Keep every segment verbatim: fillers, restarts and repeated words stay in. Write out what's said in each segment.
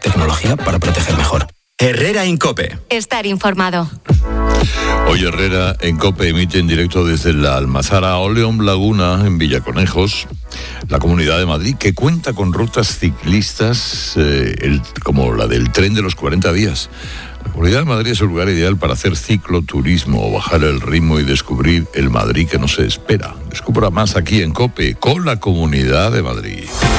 Tecnología para proteger mejor. Herrera en COPE. Estar informado. Hoy Herrera en COPE emite en directo desde la Almazara Oleón Laguna, en Villaconejos, la Comunidad de Madrid, que cuenta con rutas ciclistas eh, el, como la del tren de los cuarenta días. La Comunidad de Madrid es el lugar ideal para hacer cicloturismo o bajar el ritmo y descubrir el Madrid que no se espera. Descubra más aquí en COPE con la Comunidad de Madrid.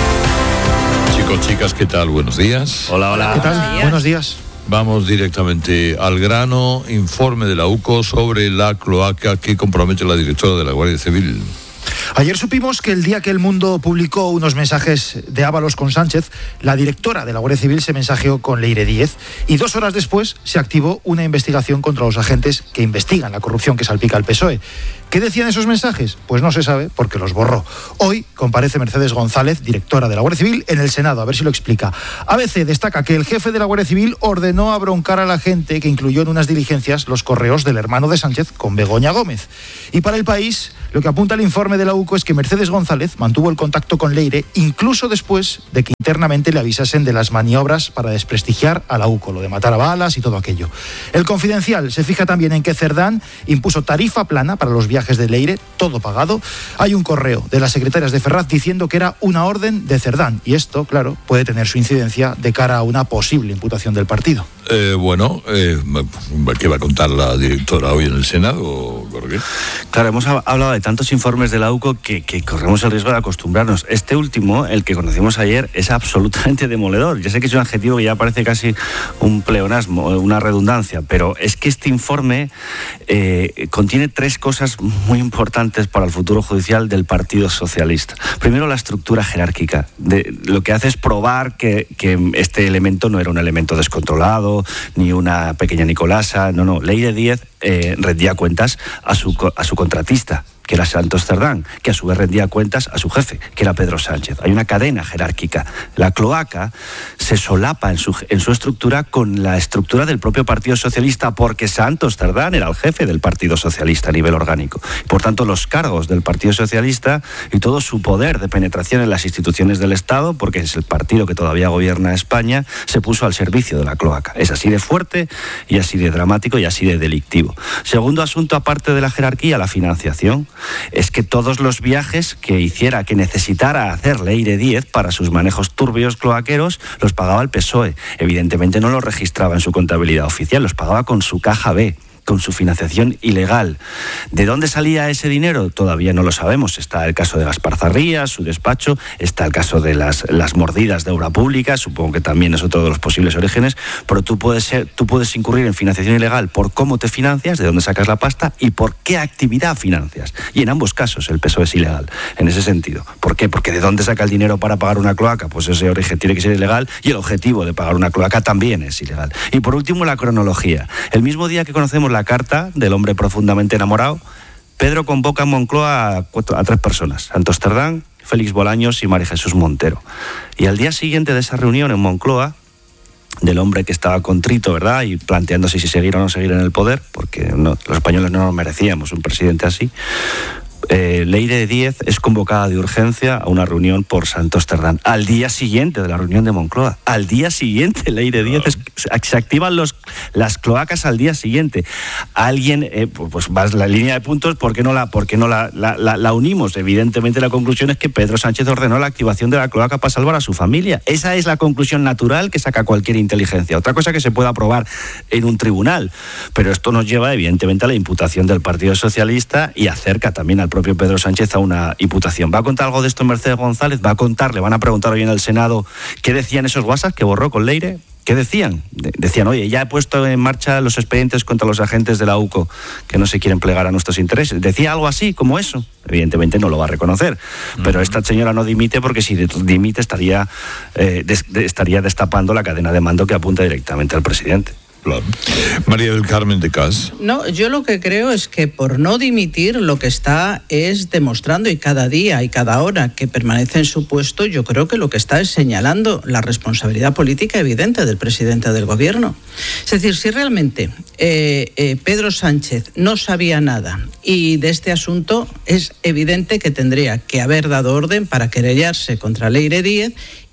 Chicos, chicas, ¿qué tal? Buenos días. Hola, hola. ¿Qué tal? Buenos días. Vamos directamente al grano. Informe de la U C O sobre la cloaca que compromete la directora de la Guardia Civil. Ayer supimos que el día que El Mundo publicó unos mensajes de Ábalos con Sánchez, la directora de la Guardia Civil se mensajeó con Leire Díez y dos horas después se activó una investigación contra los agentes que investigan la corrupción que salpica al P S O E. ¿Qué decían esos mensajes? Pues no se sabe porque los borró. Hoy comparece Mercedes González, directora de la Guardia Civil, en el Senado. A ver si lo explica. A B C destaca que el jefe de la Guardia Civil ordenó abroncar a la gente que incluyó en unas diligencias los correos del hermano de Sánchez con Begoña Gómez. Y para El País, lo que apunta el informe de la U C O es que Mercedes González mantuvo el contacto con Leire incluso después de que internamente le avisasen de las maniobras para desprestigiar a la U C O, lo de matar a balas y todo aquello. El Confidencial se fija también en que Cerdán impuso tarifa plana para los viajes de Leire, todo pagado. Hay un correo de las secretarias de Ferraz diciendo que era una orden de Cerdán y esto, claro, puede tener su incidencia de cara a una posible imputación del partido. Eh, bueno, eh, ¿qué va a contar la directora hoy en el Senado, Jorge? Claro, hemos hablado de tantos informes de la U C O que, que corremos el riesgo de acostumbrarnos. Este último, el que conocimos ayer, es absolutamente demoledor. Ya sé que es un adjetivo que ya parece casi un pleonasmo, una redundancia, pero es que este informe eh, contiene tres cosas muy importantes para el futuro judicial del Partido Socialista. Primero, la estructura jerárquica. De, lo que hace es probar que, que este elemento no era un elemento descontrolado, ni una pequeña Nicolasa, no, no. Leire Díez eh, rendía cuentas a su, a su contratista, que era Santos Cerdán, que a su vez rendía cuentas a su jefe, que era Pedro Sánchez. Hay una cadena jerárquica. La cloaca se solapa en su, en su estructura con la estructura del propio Partido Socialista, porque Santos Cerdán era el jefe del Partido Socialista a nivel orgánico. Por tanto, los cargos del Partido Socialista y todo su poder de penetración en las instituciones del Estado, porque es el partido que todavía gobierna España, se puso al servicio de la cloaca. Es así de fuerte y así de dramático y así de delictivo. Segundo asunto, aparte de la jerarquía, la financiación. Es que todos los viajes que hiciera, que necesitara hacer Leire Díez para sus manejos turbios cloaqueros, los pagaba el P S O E. Evidentemente no los registraba en su contabilidad oficial, los pagaba con su caja B, con su financiación ilegal. ¿De dónde salía ese dinero? Todavía no lo sabemos. Está el caso de Gaspar Zarría, su despacho, está el caso de las, las mordidas de obra pública, supongo que también es otro de los posibles orígenes, pero tú puedes, ser, tú puedes incurrir en financiación ilegal por cómo te financias, de dónde sacas la pasta y por qué actividad financias. Y en ambos casos el P S O E es ilegal, en ese sentido. ¿Por qué? Porque de dónde saca el dinero para pagar una cloaca, pues ese origen tiene que ser ilegal y el objetivo de pagar una cloaca también es ilegal. Y por último, la cronología. El mismo día que conocemos la carta del hombre profundamente enamorado, Pedro convoca en Moncloa a, cuatro, a tres personas: Santos Cerdán, Félix Bolaños y María Jesús Montero. Y al día siguiente de esa reunión en Moncloa, del hombre que estaba contrito, ¿verdad?, y planteándose si seguir o no seguir en el poder, porque no, los españoles no nos merecíamos un presidente así, Eh, Leire Díez es convocada de urgencia a una reunión por Santos Cerdán. Al día siguiente de la reunión de Moncloa. Al día siguiente, Leire Díez, es, se activan los, las cloacas al día siguiente. Alguien, eh, pues vas la línea de puntos, ¿por qué no, la, por qué no la, la, la, la unimos? Evidentemente la conclusión es que Pedro Sánchez ordenó la activación de la cloaca para salvar a su familia. Esa es la conclusión natural que saca cualquier inteligencia. Otra cosa que se pueda probar en un tribunal. Pero esto nos lleva evidentemente a la imputación del Partido Socialista y acerca también al propio Pedro Sánchez a una imputación. ¿Va a contar algo de esto Mercedes González? ¿Va a contar? ¿Le van a preguntar hoy en el Senado qué decían esos WhatsApp que borró con Leire? ¿Qué decían? De- decían, oye, ya he puesto en marcha los expedientes contra los agentes de la U C O que no se quieren plegar a nuestros intereses. ¿Decía algo así como eso? Evidentemente no lo va a reconocer. Pero esta señora no dimite porque si dimite estaría, eh, des- de- estaría destapando la cadena de mando que apunta directamente al presidente. Claro. María del Carmen de Cas. No, yo lo que creo es que por no dimitir lo que está es demostrando, y cada día y cada hora que permanece en su puesto, yo creo que lo que está es señalando la responsabilidad política evidente del presidente del gobierno. Es decir, si realmente eh, eh, Pedro Sánchez no sabía nada y de este asunto, es evidente que tendría que haber dado orden para querellarse contra Leire Díez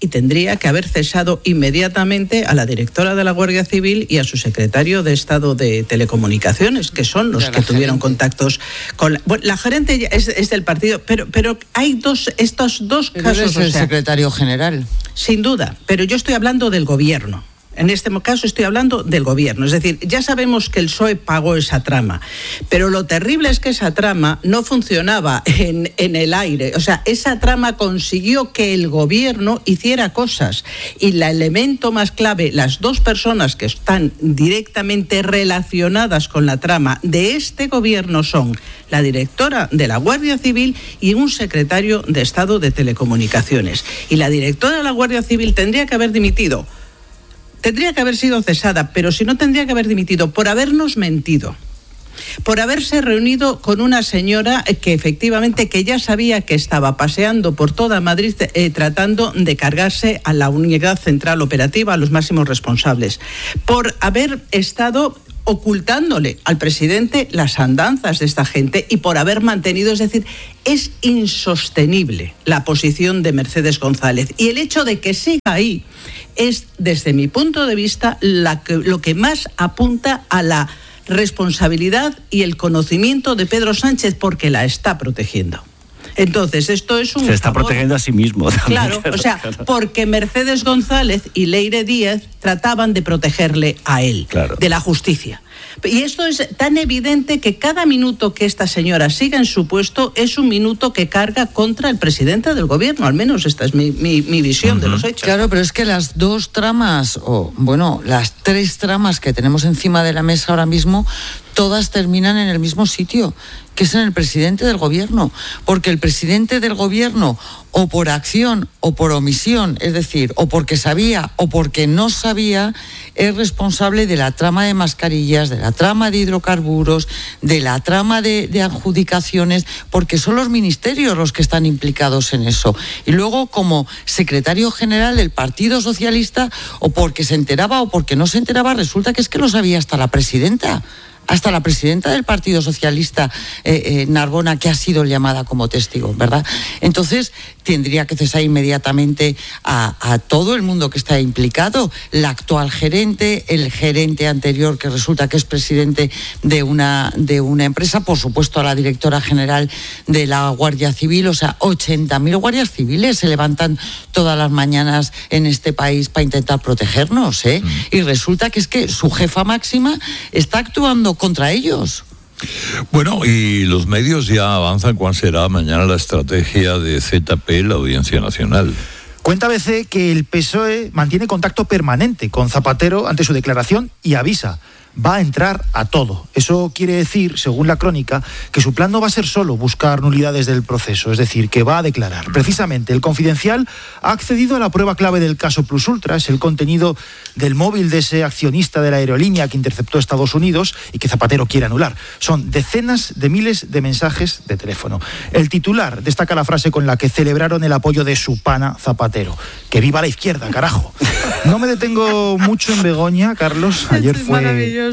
y tendría que haber cesado inmediatamente a la directora de la Guardia Civil y a su secretario de Estado de Telecomunicaciones, que son los que tuvieron contactos con la, bueno, la gerente es, es del partido, pero pero hay dos estos dos pero casos. Es el o sea, secretario general. Sin duda, pero yo estoy hablando del gobierno. En este caso estoy hablando del gobierno. Es decir, ya sabemos que el P S O E pagó esa trama, pero lo terrible es que esa trama no funcionaba en, en el aire. O sea, esa trama consiguió que el gobierno hiciera cosas. Y el elemento más clave, las dos personas que están directamente relacionadas con la trama de este gobierno son la directora de la Guardia Civil y un secretario de Estado de Telecomunicaciones. Y la directora de la Guardia Civil tendría que haber dimitido. Tendría que haber sido cesada, pero si no tendría que haber dimitido por habernos mentido, por haberse reunido con una señora que efectivamente que ya sabía que estaba paseando por toda Madrid eh, tratando de cargarse a la unidad central operativa, a los máximos responsables, por haber estado ocultándole al presidente las andanzas de esta gente y por haber mantenido, es decir, es insostenible la posición de Mercedes González. Y el hecho de que siga ahí es, desde mi punto de vista, la que, lo que más apunta a la responsabilidad y el conocimiento de Pedro Sánchez, porque la está protegiendo. Entonces, esto es un Se está favor. protegiendo a sí mismo también. Claro, o sea, porque Mercedes González y Leire Díez trataban de protegerle a él, claro, de la justicia. Y esto es tan evidente que cada minuto que esta señora siga en su puesto es un minuto que carga contra el presidente del gobierno. Al menos esta es mi, mi, mi visión uh-huh. de los hechos. Claro, pero es que las dos tramas, o bueno, las tres tramas que tenemos encima de la mesa ahora mismo, todas terminan en el mismo sitio, que es en el presidente del gobierno. Porque el presidente del gobierno, o por acción o por omisión, es decir, o porque sabía o porque no sabía, es responsable de la trama de mascarillas, de la trama de hidrocarburos, de la trama de, de adjudicaciones, porque son los ministerios los que están implicados en eso. Y luego, como secretario general del Partido Socialista, o porque se enteraba o porque no se enteraba, resulta que es que lo sabía hasta la presidenta. Hasta la presidenta del Partido Socialista, eh, eh, Narbona, que ha sido llamada como testigo, ¿verdad? Entonces, tendría que cesar inmediatamente a, a todo el mundo que está implicado, la actual gerente, el gerente anterior, que resulta que es presidente de una, de una empresa, por supuesto a la directora general de la Guardia Civil. O sea, ochenta mil guardias civiles se levantan todas las mañanas en este país para intentar protegernos, ¿eh? Mm. Y resulta que es que su jefa máxima está actuando contra ellos. Bueno, y los medios ya avanzan cuál será mañana la estrategia de Z P, la Audiencia Nacional. Cuenta A B C que el P S O E mantiene contacto permanente con Zapatero ante su declaración y avisa: va a entrar a todo. Eso quiere decir, según la crónica, que su plan no va a ser solo buscar nulidades del proceso, es decir, que va a declarar. Precisamente, El Confidencial ha accedido a la prueba clave del caso Plus Ultra, es el contenido del móvil de ese accionista de la aerolínea que interceptó Estados Unidos y que Zapatero quiere anular. Son decenas de miles de mensajes de teléfono. El titular destaca la frase con la que celebraron el apoyo de su pana Zapatero: que viva la izquierda, carajo. No me detengo mucho en Begoña, Carlos. Ayer fue...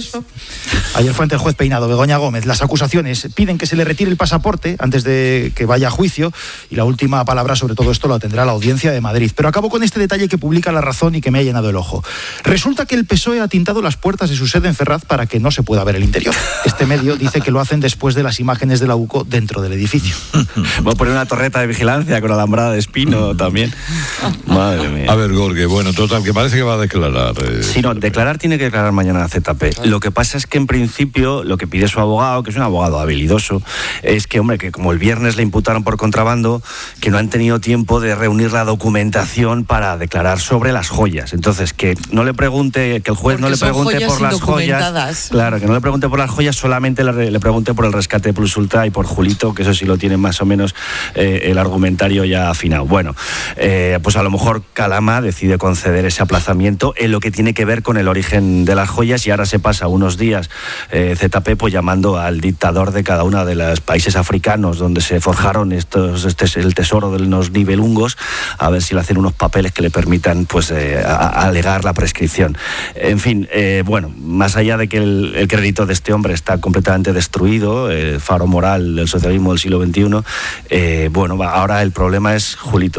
Ayer fue ante el juez Peinado, Begoña Gómez. Las acusaciones piden que se le retire el pasaporte antes de que vaya a juicio, y la última palabra sobre todo esto la tendrá la Audiencia de Madrid. Pero acabo con este detalle que publica La Razón y que me ha llenado el ojo. Resulta que el P S O E ha tintado las puertas de su sede en Ferraz para que no se pueda ver el interior. Este medio dice que lo hacen después de las imágenes de la U C O dentro del edificio. Va a poner una torreta de vigilancia con alambrada de espino también. Madre mía. A ver, Gorge, bueno, total, que parece que va a declarar. Eh, sí, no, declarar tiene que declarar mañana Z P. Lo que pasa es que en principio lo que pide su abogado, que es un abogado habilidoso, es que, hombre, que como el viernes le imputaron por contrabando, que no han tenido tiempo de reunir la documentación para declarar sobre las joyas. Entonces, que no le pregunte, que el juez Porque no le pregunte por las joyas. Claro, que no le pregunte por las joyas, solamente le, le pregunte por el rescate Plus Ultra y por Julito, que eso sí lo tiene más o menos eh, el argumentario ya afinado. Bueno, eh, pues a lo mejor Calama decide conceder ese aplazamiento en lo que tiene que ver con el origen de las joyas, y ahora se pasa unos días eh, Z P pues llamando al dictador de cada uno de los países africanos donde se forjaron estos, este es el tesoro de los nibelungos, a ver si le hacen unos papeles que le permitan pues eh, a, a alegar la prescripción. En fin, eh, bueno, más allá de que el, el crédito de este hombre está completamente destruido, el faro moral del socialismo del siglo veintiuno, eh, bueno, ahora el problema es Julito, claro.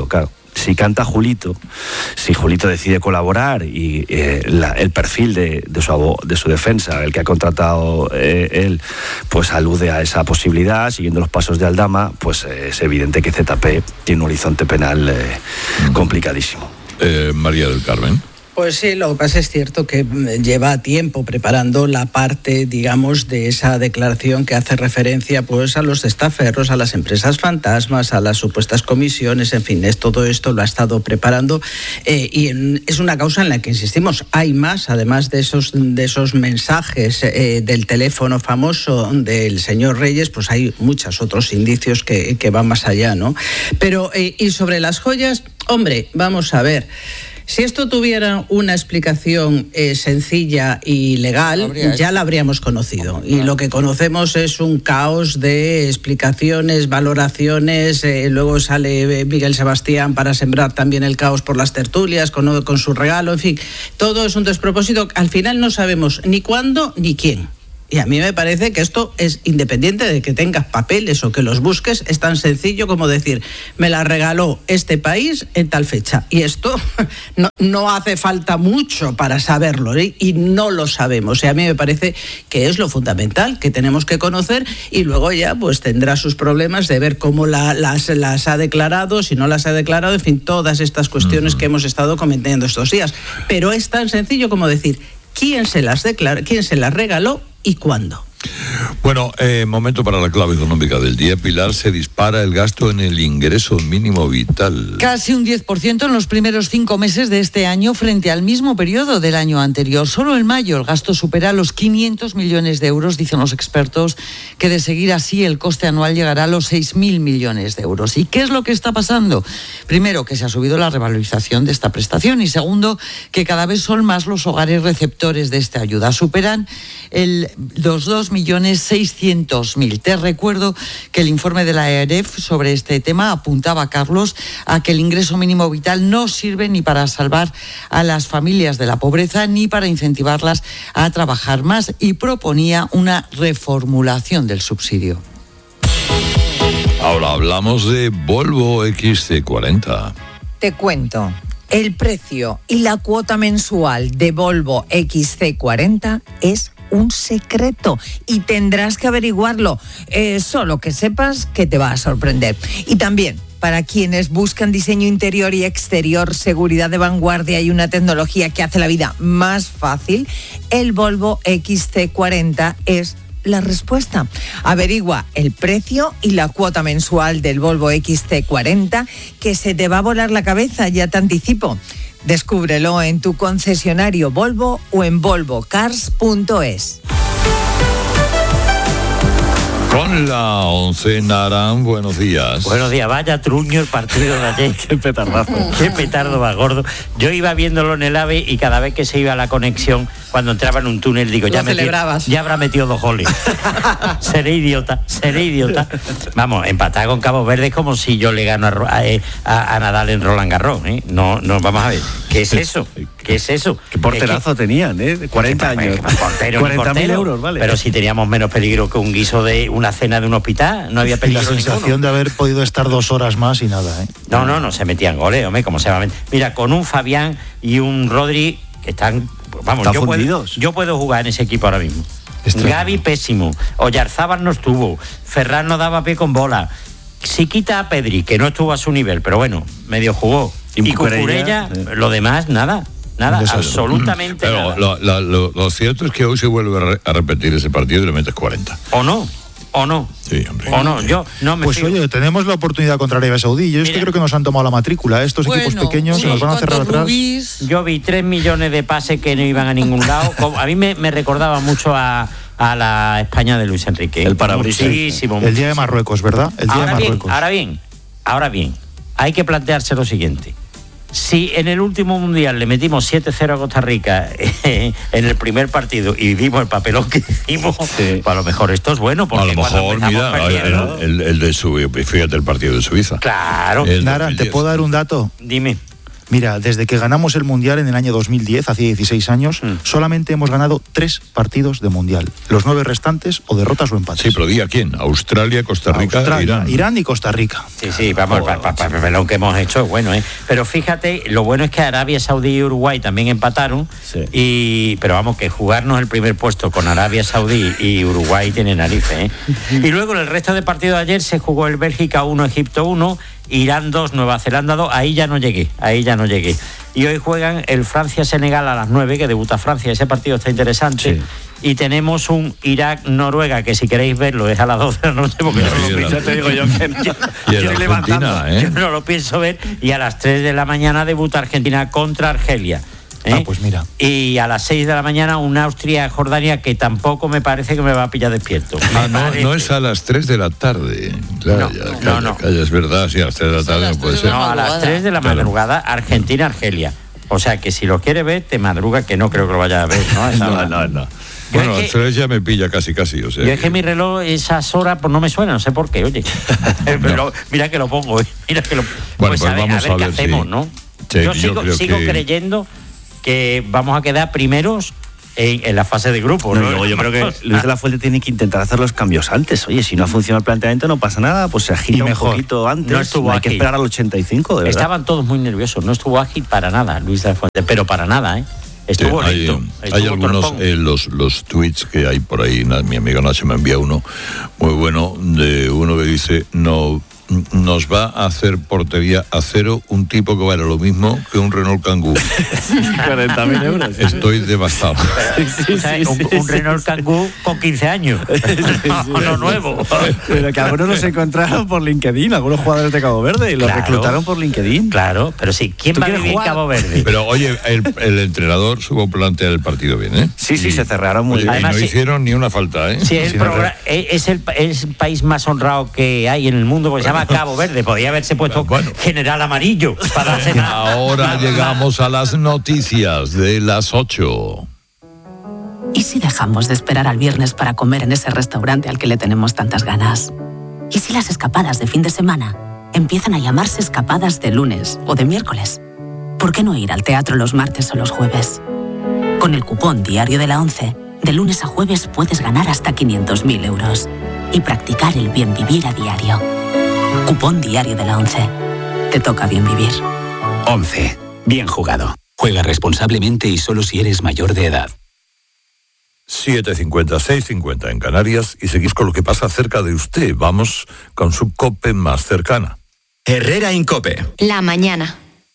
si canta Julito, si Julito decide colaborar y eh, la, el perfil de, de, su, de su defensa, el que ha contratado eh, él, pues alude a esa posibilidad, siguiendo los pasos de Aldama, pues eh, es evidente que Z P tiene un horizonte penal eh, complicadísimo. Eh, María del Carmen. Pues sí, lo que pasa es cierto que lleva tiempo preparando la parte, digamos, de esa declaración que hace referencia pues a los testaferros, a las empresas fantasmas, a las supuestas comisiones, en fin, es, todo esto lo ha estado preparando eh, y en, es una causa en la que insistimos. Hay más, además de esos, de esos mensajes eh, del teléfono famoso del señor Reyes, pues hay muchos otros indicios que, que van más allá, ¿no? Pero, eh, y sobre las joyas, hombre, vamos a ver. Si esto tuviera una explicación eh, sencilla y legal, ya la habríamos conocido. Y lo que conocemos es un caos de explicaciones, valoraciones. Eh, luego sale Miguel Sebastián para sembrar también el caos por las tertulias, con, con su regalo, en fin. Todo es un despropósito. Al final no sabemos ni cuándo ni quién. Y a mí me parece que esto es independiente de que tengas papeles o que los busques, es tan sencillo como decir, me la regaló este país en tal fecha. Y esto no, no hace falta mucho para saberlo, ¿eh? Y no lo sabemos. Y a mí me parece que es lo fundamental, que tenemos que conocer y luego ya pues tendrá sus problemas de ver cómo la, las, las ha declarado, si no las ha declarado, en fin, todas estas cuestiones uh-huh. que hemos estado comentando estos días. Pero es tan sencillo como decir, ¿quién se las declaró, quién se las regaló y cuándo? Bueno, eh, momento para la clave económica del día. Pilar, se dispara el gasto en el ingreso mínimo vital. Casi un diez por ciento en los primeros cinco meses de este año frente al mismo periodo del año anterior. Solo en mayo el gasto supera los quinientos millones de euros, dicen los expertos, que de seguir así el coste anual llegará a los seis mil millones de euros. ¿Y qué es lo que está pasando? Primero, que se ha subido la revalorización de esta prestación y segundo, que cada vez son más los hogares receptores de esta ayuda. Superan el, los dos millones seiscientos mil. Te recuerdo que el informe de la A R E F sobre este tema apuntaba, Carlos, a que el ingreso mínimo vital no sirve ni para salvar a las familias de la pobreza ni para incentivarlas a trabajar más y proponía una reformulación del subsidio. Ahora hablamos de Volvo X C cuarenta. Te cuento. El precio y la cuota mensual de Volvo X C cuarenta es un secreto y tendrás que averiguarlo. Eh, solo que sepas que te va a sorprender. Y también, para quienes buscan diseño interior y exterior, seguridad de vanguardia y una tecnología que hace la vida más fácil, el Volvo X C cuarenta es la respuesta. Averigua el precio y la cuota mensual del Volvo X C cuarenta, que se te va a volar la cabeza, ya te anticipo. Descúbrelo en tu concesionario Volvo o en volvo cars punto es. Con la once, Naran, buenos días. Buenos días, vaya truño el partido de ayer. Qué petardazo. Qué petardo más gordo. Yo iba viéndolo en el AVE y cada vez que se iba a la conexión, cuando entraba en un túnel, digo, ya, metí, ya habrá metido dos goles. seré idiota, seré idiota. Vamos, empatar con Cabo Verde es como si yo le gano a, a, a Nadal en Roland Garros, ¿eh? No, no, vamos a ver, ¿qué es eso? ¿Qué es eso? Qué porterazo es que, tenían, ¿eh? cuarenta años. Portero, cuarenta mil euros, vale. Pero si teníamos menos peligro que un guiso de una cena de un hospital, no había peligro. Y la sensación ninguno. De haber podido estar dos horas más y nada, ¿eh? No, no, no se metían goles, hombre, como se va a meter. Mira, con un Fabián y un Rodri que están, vamos, ¿Están yo puedo, yo puedo jugar en ese equipo ahora mismo. Esto Gavi pésimo, Oyarzábal no estuvo, Ferran no daba pie con bola. Si quita a Pedri, que no estuvo a su nivel, pero bueno, medio jugó. Y, y Cucurella, sí. Lo demás, nada. Nada, absolutamente pero nada. Lo, lo, lo, lo cierto es que hoy se vuelve a repetir ese partido y le metes cuarenta. ¿O no? ¿O no? Sí, hombre. ¿O no? Yo no me Pues fijo. Oye, tenemos la oportunidad contra Arabia Saudí. Yo es que creo que nos han tomado la matrícula. Estos bueno, equipos pequeños sí, se nos van a cerrar atrás. Rubís. Yo vi tres millones de pases que no iban a ningún lado. A mí me, me recordaba mucho a, a la España de Luis Enrique. El parabrisas. Muchísimo. El día de Marruecos, ¿verdad? El día ahora de Marruecos. Bien, ahora bien, ahora bien, hay que plantearse lo siguiente. Si en el último mundial le metimos siete cero a Costa Rica eh, en el primer partido y vimos el papelón que hicimos, sí. Pues a lo mejor esto es bueno. Porque a lo mejor, mira, perdiendo, el, el, el de su, fíjate el partido de Suiza. Claro. Nara, ¿te puedo dar un dato? Dime. Mira, desde que ganamos el Mundial en el año dos mil diez, hace dieciséis años, mm. solamente hemos ganado tres partidos de Mundial. Los nueve restantes o derrotas o empates. Sí, pero di a quién. Australia, Costa Rica, Australia, Irán. Irán y Costa Rica. Sí, sí, vamos, oh, para pa, pa, pa, lo que hemos hecho es bueno, ¿eh? Pero fíjate, lo bueno es que Arabia Saudí y Uruguay también empataron, sí. y pero vamos, que jugarnos el primer puesto con Arabia Saudí y Uruguay tiene narices, ¿eh? Y luego en el resto de partidos de ayer se jugó el Bélgica uno, Egipto uno, Irán dos, Nueva Zelanda dos, ahí ya no llegué, ahí ya no llegué. Y hoy juegan el Francia-Senegal a las nueve, que debuta Francia, ese partido está interesante. Sí. Y tenemos un Irak-Noruega, que si queréis verlo es a las doce de la noche, porque no, no lo pienso, te digo yo que no, yo, yo estoy levantando, ¿eh? Yo no lo pienso ver, y a las tres de la mañana debuta Argentina contra Argelia. ¿Eh? Ah, pues mira. Y a las seis de la mañana un Austria-Jordania, que tampoco me parece que me va a pillar despierto. Ah, no, no es a las tres de la tarde. Claro, no, ya, no, calla, no. Calla, es verdad, sí, a las tres de la tarde no puede ser. No, a las tres de la madrugada, Argentina-Argelia. O sea, que si lo quiere ver, te madruga, que no creo que lo vaya a ver, ¿no? no, no, no. Bueno, a las tres ya me pilla casi, casi, o sea. Yo es que mi reloj, esas horas, pues no me suena, no sé por qué, oye. Pero no. Mira que lo pongo, mira que lo pongo. Bueno, pues, pues a ver, vamos a ver, a ver qué hacemos, sí. ¿no? Sí, yo sigo, yo sigo que... creyendo que vamos a quedar primeros en, en la fase de grupo, ¿no? No, luego yo creo que Luis de la Fuente tiene que intentar hacer los cambios antes. Oye, si no ha funcionado el planteamiento no pasa nada, pues se agita un poquito antes. No estuvo no hay ágil. que esperar al ochenta y cinco, de verdad. Estaban todos muy nerviosos, no estuvo ágil para nada Luis de la Fuente, pero para nada, ¿eh? Estuvo sí, lento. Hay, estuvo hay algunos, eh, los, los tweets que hay por ahí, mi amigo Nacho me envía uno muy bueno, de uno que dice, no... nos va a hacer portería a cero un tipo que vale lo mismo que un Renault Kangoo. cuarenta mil euros. Estoy devastado. Pero, sí, o sea, sí, un, sí, un Renault Kangoo con quince años. no, no nuevo. Pero que algunos los encontraron por LinkedIn, algunos jugadores de Cabo Verde, y los claro, reclutaron por LinkedIn. Claro, pero sí, ¿quién va a vivir en Cabo Verde? Pero oye, el, el entrenador supo plantear el partido bien, ¿eh? Sí, sí, sí se cerraron muy bien. Además, no sí, hicieron ni una falta, ¿eh? Sí, el programa, es, el, es el país más honrado que hay en el mundo, porque se llama Cabo Verde. Podría haberse puesto bueno, General Amarillo para darse nada. Ahora llegamos a las noticias de las ocho. ¿Y si dejamos de esperar al viernes para comer en ese restaurante al que le tenemos tantas ganas? ¿Y si las escapadas de fin de semana empiezan a llamarse escapadas de lunes o de miércoles? ¿Por qué no ir al teatro los martes o los jueves? Con el cupón Diario de la ONCE, de lunes a jueves puedes ganar hasta quinientos mil euros y practicar el bien vivir a diario. Cupón Diario de la ONCE. Te toca bien vivir. ONCE. Bien jugado. Juega responsablemente y solo si eres mayor de edad. siete cincuenta, seis cincuenta en Canarias y seguís con lo que pasa cerca de usted. Vamos con su COPE más cercana. Herrera Incope. La mañana.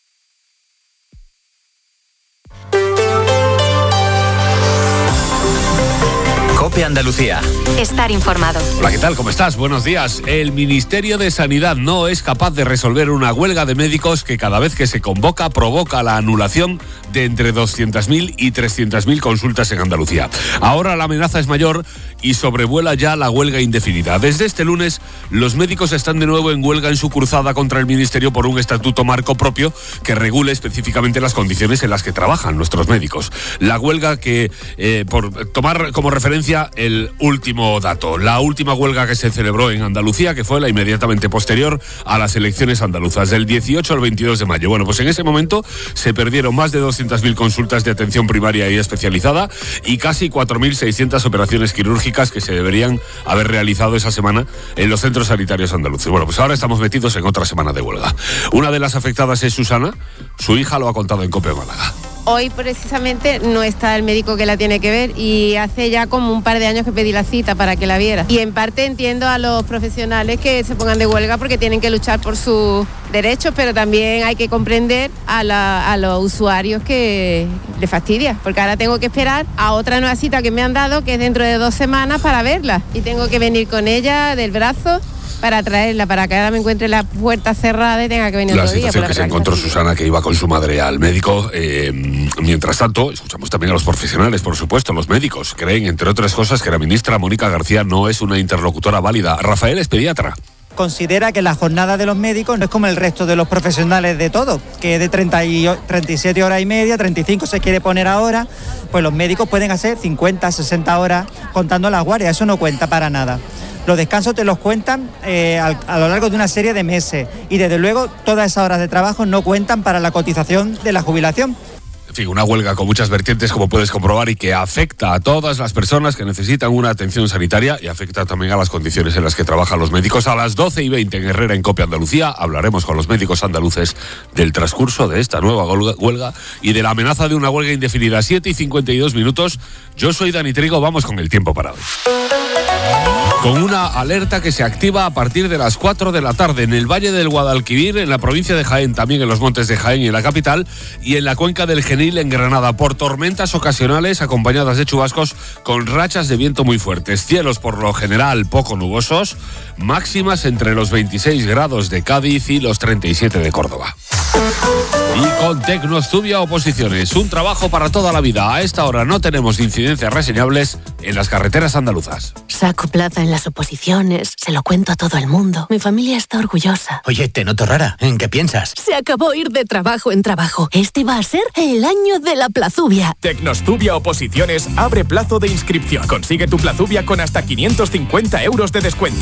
COPE Andalucía. Estar informado. Hola, ¿qué tal? ¿Cómo estás? Buenos días. El Ministerio de Sanidad no es capaz de resolver una huelga de médicos que cada vez que se convoca provoca la anulación de entre doscientas mil y trescientas mil consultas en Andalucía. Ahora la amenaza es mayor y sobrevuela ya la huelga indefinida. Desde este lunes, los médicos están de nuevo en huelga en su cruzada contra el Ministerio por un estatuto marco propio que regule específicamente las condiciones en las que trabajan nuestros médicos. La huelga que, eh, por tomar como referencia el último dato, la última huelga que se celebró en Andalucía, que fue la inmediatamente posterior a las elecciones andaluzas, del dieciocho al veintidós de mayo. Bueno, pues en ese momento se perdieron más de doscientas mil consultas de atención primaria y especializada y casi cuatro mil seiscientas operaciones quirúrgicas que se deberían haber realizado esa semana en los centros sanitarios andaluces. Bueno, pues ahora estamos metidos en otra semana de huelga. Una de las afectadas es Susana, su hija lo ha contado en COPE Málaga. Hoy precisamente no está el médico que la tiene que ver y hace ya como un par de años que pedí la cita para que la viera. Y en parte entiendo a los profesionales que se pongan de huelga porque tienen que luchar por sus derechos, pero también hay que comprender a, la, a los usuarios que les fastidia, porque ahora tengo que esperar a otra nueva cita que me han dado, que es dentro de dos semanas, para verla. Y tengo que venir con ella del brazo para traerla, para que ahora me encuentre la puerta cerrada y tenga que venir la otro día. La situación que se encontró Susana, que iba con su madre al médico. Eh, mientras tanto, escuchamos también a los profesionales, por supuesto, los médicos. Creen, entre otras cosas, que la ministra Mónica García no es una interlocutora válida. Rafael es pediatra. Considera que la jornada de los médicos no es como el resto de los profesionales de todo, que de treinta y siete horas y media, treinta y cinco se quiere poner ahora, pues los médicos pueden hacer cincuenta, sesenta horas contando las guardias, eso no cuenta para nada. Los descansos te los cuentan eh, a, a lo largo de una serie de meses y desde luego todas esas horas de trabajo no cuentan para la cotización de la jubilación. En fin, una huelga con muchas vertientes, como puedes comprobar, y que afecta a todas las personas que necesitan una atención sanitaria y afecta también a las condiciones en las que trabajan los médicos. A las doce y veinte en Herrera, en Cope Andalucía, hablaremos con los médicos andaluces del transcurso de esta nueva huelga y de la amenaza de una huelga indefinida. siete y cincuenta y dos minutos. Yo soy Dani Trigo, vamos con el tiempo para hoy. Con una alerta que se activa a partir de las cuatro de la tarde en el Valle del Guadalquivir, en la provincia de Jaén, también en los montes de Jaén y en la capital, y en la cuenca del Genil en Granada, por tormentas ocasionales acompañadas de chubascos con rachas de viento muy fuertes. Cielos por lo general poco nubosos, máximas entre los veintiséis grados de Cádiz y los treinta y siete de Córdoba. Y con Tecnostubia Oposiciones, un trabajo para toda la vida. A esta hora no tenemos incidencias reseñables en las carreteras andaluzas. Saco plaza en las oposiciones, se lo cuento a todo el mundo. Mi familia está orgullosa. Oye, te noto rara. ¿En qué piensas? Se acabó ir de trabajo en trabajo. Este va a ser el año de la plazubia. Tecnostubia Oposiciones abre plazo de inscripción. Consigue tu plazubia con hasta quinientos cincuenta euros de descuento.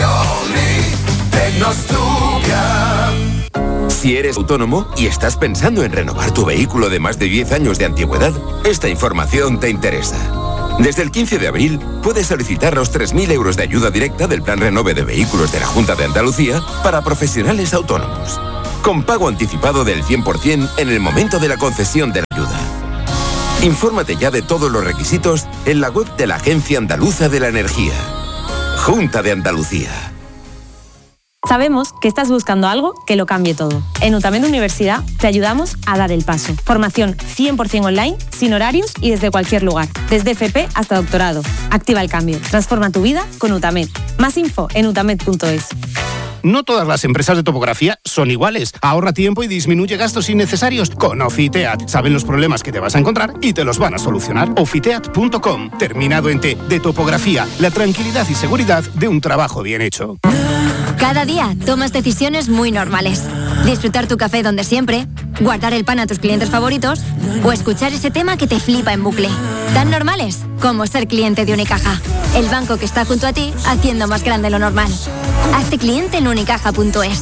Si eres autónomo y estás pensando en renovar tu vehículo de más de diez años de antigüedad, esta información te interesa. Desde el quince de abril puedes solicitar los tres mil euros de ayuda directa del Plan Renove de Vehículos de la Junta de Andalucía para profesionales autónomos, con pago anticipado del cien por ciento en el momento de la concesión de la ayuda. Infórmate ya de todos los requisitos en la web de la Agencia Andaluza de la Energía. Junta de Andalucía. Sabemos que estás buscando algo que lo cambie todo. En UTAMED Universidad te ayudamos a dar el paso. Formación cien por ciento online, sin horarios y desde cualquier lugar. Desde F P hasta doctorado. Activa el cambio. Transforma tu vida con UTAMED. Más info en utamed punto es. No todas las empresas de topografía son iguales. Ahorra tiempo y disminuye gastos innecesarios con Ofiteat. Saben los problemas que te vas a encontrar y te los van a solucionar. Ofiteat punto com, terminado en T, de topografía, la tranquilidad y seguridad de un trabajo bien hecho. Cada día tomas decisiones muy normales. Disfrutar tu café donde siempre, guardar el pan a tus clientes favoritos o escuchar ese tema que te flipa en bucle. Tan normales como ser cliente de Unicaja, el banco que está junto a ti haciendo más grande lo normal. Hazte cliente en unicaja punto es.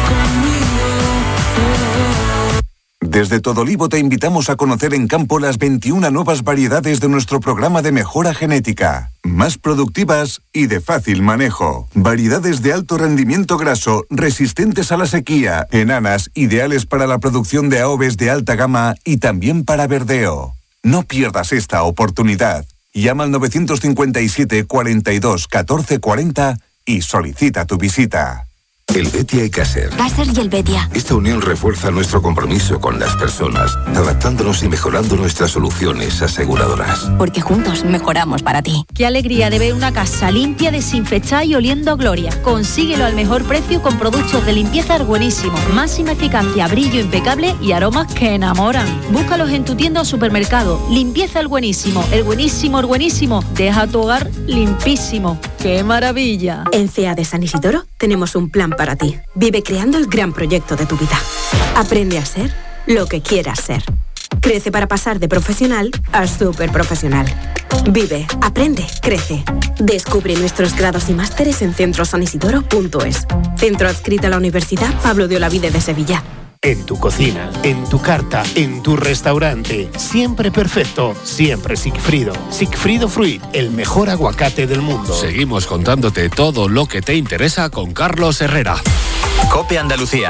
Desde Todolivo te invitamos a conocer en campo las veintiuna nuevas variedades de nuestro programa de mejora genética. Más productivas y de fácil manejo. Variedades de alto rendimiento graso, resistentes a la sequía, enanas, ideales para la producción de aves de alta gama y también para verdeo. No pierdas esta oportunidad. Llama al nueve cinco siete, cuarenta y dos, catorce cuarenta y solicita tu visita. El Betia y Caser. Caser y el Betia. Esta unión refuerza nuestro compromiso con las personas, adaptándonos y mejorando nuestras soluciones aseguradoras. Porque juntos mejoramos para ti. Qué alegría de ver una casa limpia, desinfectada y oliendo a gloria. Consíguelo al mejor precio con productos de limpieza buenísimos. Máxima eficacia, brillo impecable y aromas que enamoran. Búscalos en tu tienda o supermercado. Limpieza el buenísimo. El buenísimo, el buenísimo. Deja tu hogar limpísimo. ¡Qué maravilla! En C E A de San Isidoro tenemos un plan para ti. Vive creando el gran proyecto de tu vida. Aprende a ser lo que quieras ser. Crece para pasar de profesional a súper profesional. Vive, aprende, crece. Descubre nuestros grados y másteres en centro san isidoro punto es. Centro adscrito a la Universidad Pablo de Olavide de Sevilla. En tu cocina, en tu carta, en tu restaurante. Siempre perfecto, siempre Sigfrido. Sigfrido Fruit, el mejor aguacate del mundo. Seguimos contándote todo lo que te interesa con Carlos Herrera. Cope Andalucía.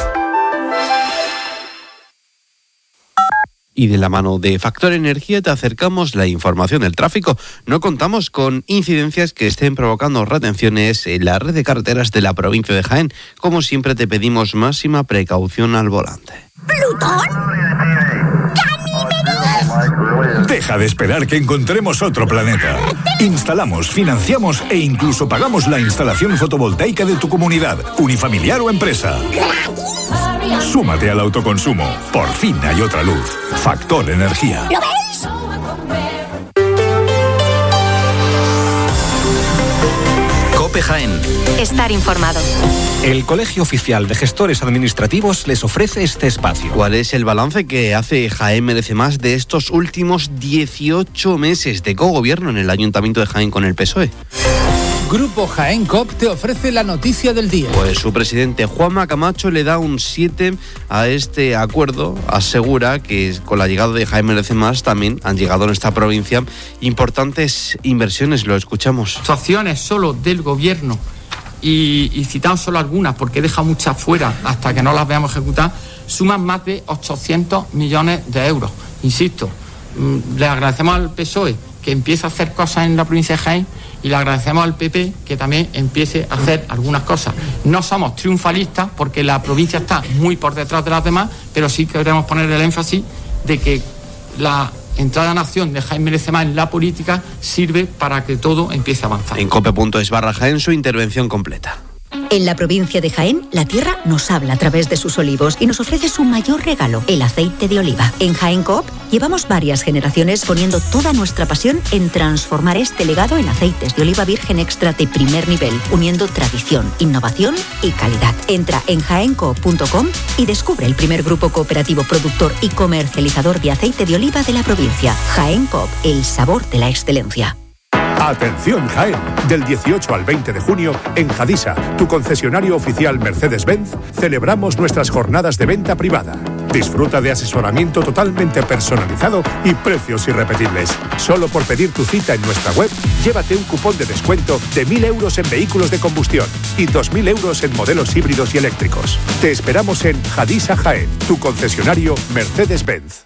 Y de la mano de Factor Energía te acercamos la información del tráfico. No contamos con incidencias que estén provocando retenciones en la red de carreteras de la provincia de Jaén. Como siempre te pedimos máxima precaución al volante. ¿Plutón? Deja de esperar que encontremos otro planeta. Instalamos, financiamos e incluso pagamos la instalación fotovoltaica de tu comunidad, unifamiliar o empresa. Súmate al autoconsumo. Por fin hay otra luz. Factor Energía. ¿Lo ves? Cope Jaén. Estar informado. El Colegio Oficial de Gestores Administrativos les ofrece este espacio. ¿Cuál es el balance que hace Jaén Merece Más de estos últimos dieciocho meses de cogobierno en el Ayuntamiento de Jaén con el P S O E? Grupo Jaén Coop te ofrece la noticia del día. Pues su presidente Juanma Camacho le da un siete a este acuerdo. Asegura que con la llegada de Jaén Merece Más también han llegado en esta provincia importantes inversiones. Lo escuchamos. Actuaciones solo del gobierno y, y citamos solo algunas porque deja muchas fuera hasta que no las veamos ejecutar, suman más de ochocientos millones de euros. Insisto, le agradecemos al P S O E que empiece a hacer cosas en la provincia de Jaén y le agradecemos al P P que también empiece a hacer algunas cosas. No somos triunfalistas porque la provincia está muy por detrás de las demás, pero sí queremos poner el énfasis de que la entrada en acción de Jaén Merece Más en la política sirve para que todo empiece a avanzar. En cope punto es barra Jaén su intervención completa. En la provincia de Jaén, la tierra nos habla a través de sus olivos y nos ofrece su mayor regalo, el aceite de oliva. En Jaén Coop llevamos varias generaciones poniendo toda nuestra pasión en transformar este legado en aceites de oliva virgen extra de primer nivel, uniendo tradición, innovación y calidad. Entra en jaén coop punto com y descubre el primer grupo cooperativo productor y comercializador de aceite de oliva de la provincia. Jaén Coop, el sabor de la excelencia. Atención Jaén, del dieciocho al veinte de junio en Jadisa, tu concesionario oficial Mercedes-Benz, celebramos nuestras jornadas de venta privada. Disfruta de asesoramiento totalmente personalizado y precios irrepetibles. Solo por pedir tu cita en nuestra web, llévate un cupón de descuento de mil euros en vehículos de combustión y dos mil euros en modelos híbridos y eléctricos. Te esperamos en Jadisa Jaén, tu concesionario Mercedes-Benz.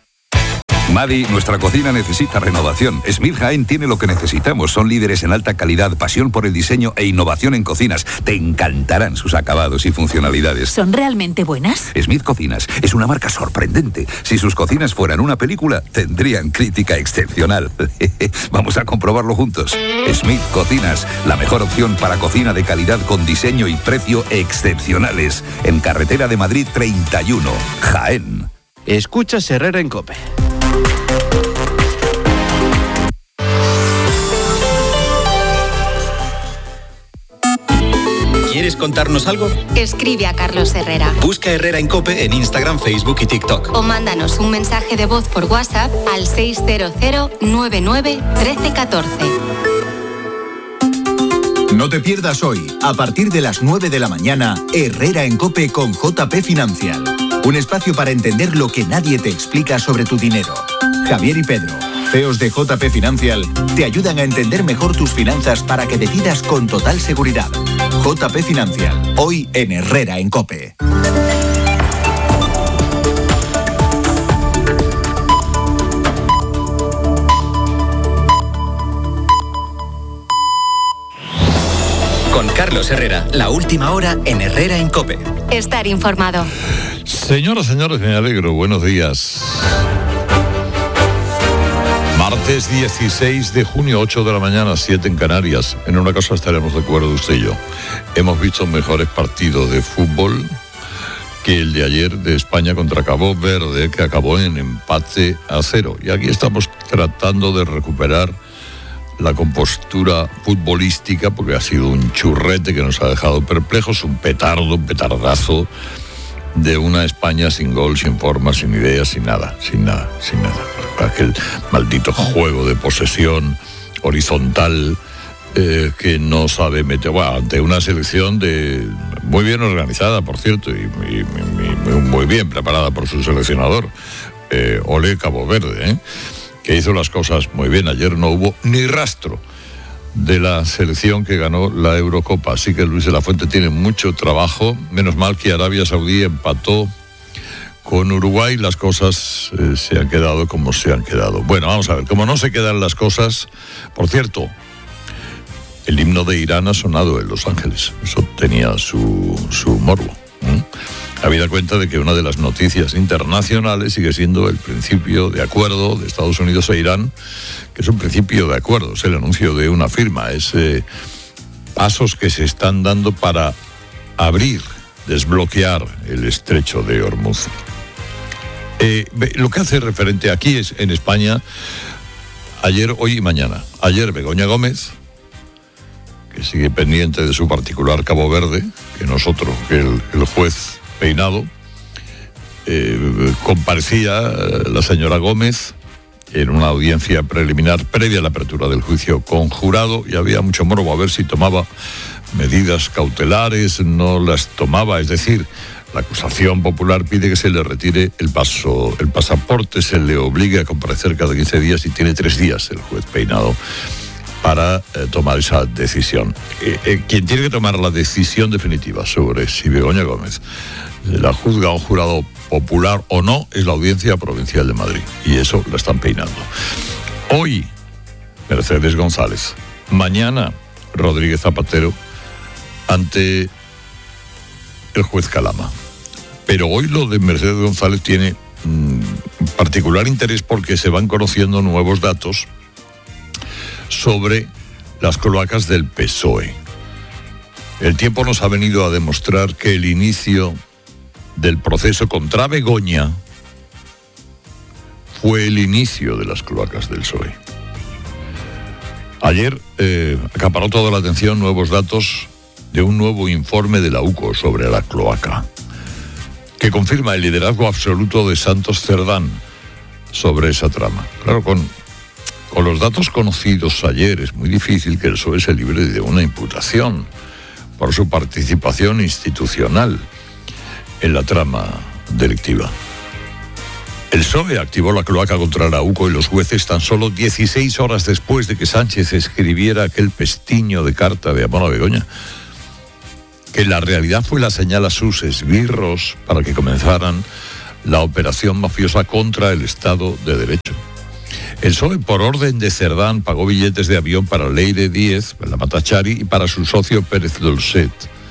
Madi, nuestra cocina necesita renovación. Smith Jaén tiene lo que necesitamos. Son líderes en alta calidad, pasión por el diseño e innovación en cocinas. Te encantarán sus acabados y funcionalidades. ¿Son realmente buenas? Smith Cocinas es una marca sorprendente. Si sus cocinas fueran una película, tendrían crítica excepcional. Vamos a comprobarlo juntos. Smith Cocinas, la mejor opción para cocina de calidad con diseño y precio excepcionales. En Carretera de Madrid treinta y uno, Jaén. Escuchas Herrera en COPE. ¿Quieres contarnos algo? Escribe a Carlos Herrera. Busca Herrera en COPE en Instagram, Facebook y TikTok. O mándanos un mensaje de voz por WhatsApp al seis cero cero nueve nueve uno tres uno cuatro. No te pierdas hoy, a partir de las nueve de la mañana, Herrera en COPE con J P Financial. Un espacio para entender lo que nadie te explica sobre tu dinero. Javier y Pedro, C E Os de J P Financial, te ayudan a entender mejor tus finanzas para que decidas con total seguridad. J P Financial, hoy en Herrera en COPE. Con Carlos Herrera, la última hora en Herrera en COPE. Estar informado. Señoras, señores, me alegro. Buenos días. Martes dieciséis de junio, ocho de la mañana, siete en Canarias. En una cosa estaremos de acuerdo usted y yo. Hemos visto mejores partidos de fútbol que el de ayer de España contra Cabo Verde, que acabó en empate a cero. Y aquí estamos tratando de recuperar la compostura futbolística, porque ha sido un churrete que nos ha dejado perplejos, un petardo, un petardazo de una España sin gol, sin forma, sin ideas, sin nada, sin nada, sin nada. Aquel maldito juego de posesión horizontal eh, que no sabe meter, bueno, ante una selección de muy bien organizada, por cierto, y, y, y muy bien preparada por su seleccionador, eh, Ole Cabo Verde, ¿eh? que hizo las cosas muy bien. Ayer no hubo ni rastro de la selección que ganó la Eurocopa, así que Luis de la Fuente tiene mucho trabajo. Menos mal que Arabia Saudí empató con Uruguay, las cosas eh, se han quedado como se han quedado. Bueno, vamos a ver, como no se quedan las cosas, por cierto, el himno de Irán ha sonado en Los Ángeles, eso tenía su, su morbo. ¿eh? Habida cuenta de que una de las noticias internacionales sigue siendo el principio de acuerdo de Estados Unidos e Irán, que es un principio de acuerdo, es el anuncio de una firma, es eh, pasos que se están dando para abrir, desbloquear el estrecho de Hormuz. Eh, lo que hace referente aquí es, en España, ayer, hoy y mañana. Ayer Begoña Gómez, que sigue pendiente de su particular Cabo Verde, que nosotros, que el, el juez Peinado, eh, comparecía la señora Gómez en una audiencia preliminar previa a la apertura del juicio conjurado, y había mucho morbo a ver si tomaba medidas cautelares, no las tomaba, es decir, la acusación popular pide que se le retire el paso, el pasaporte, se le obligue a comparecer cada quince días y tiene tres días el juez Peinado para eh, tomar esa decisión. Eh, eh, quien tiene que tomar la decisión definitiva sobre si Begoña Gómez la juzga un jurado popular o no es la Audiencia Provincial de Madrid, y eso la están peinando. Hoy, Mercedes González. Mañana, Rodríguez Zapatero ante el juez Calama. Pero hoy lo de Mercedes González tiene mmm, particular interés porque se van conociendo nuevos datos sobre las cloacas del P S O E. El tiempo nos ha venido a demostrar que el inicio del proceso contra Begoña fue el inicio de las cloacas del P S O E. Ayer eh, acaparó toda la atención nuevos datos de un nuevo informe de la U C O sobre la cloaca, que confirma el liderazgo absoluto de Santos Cerdán sobre esa trama. Claro, con, con los datos conocidos ayer es muy difícil que el P S O E se libre de una imputación por su participación institucional en la trama delictiva. El P S O E activó la cloaca contra la U C O y los jueces tan solo dieciséis horas después de que Sánchez escribiera aquel pestiño de carta de amor a Begoña, que la realidad fue la señal a sus esbirros para que comenzaran la operación mafiosa contra el Estado de Derecho. El P S O E, por orden de Cerdán, pagó billetes de avión para Leire Díez, la Matachari, y para su socio Pérez Dolcet.